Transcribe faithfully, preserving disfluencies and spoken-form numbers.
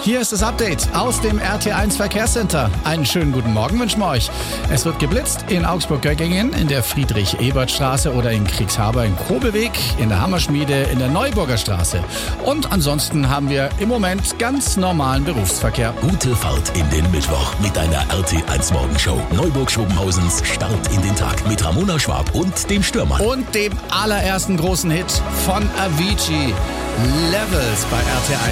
Hier ist das Update aus dem R T eins Verkehrscenter. Einen schönen guten Morgen wünschen wir euch. Es wird geblitzt in Augsburg-Göggingen, in der Friedrich-Ebert-Straße oder in Kriegshaber in Kobelweg, in der Hammerschmiede, in der Neuburger Straße. Und ansonsten haben wir im Moment ganz normalen Berufsverkehr. Gute Fahrt in den Mittwoch mit deiner R T eins Morgenshow. Neuburg-Schobenhausens Start in den Tag mit Ramona Schwab und dem Stürmer. Und dem allerersten großen Hit von Avicii, Levels bei R T eins.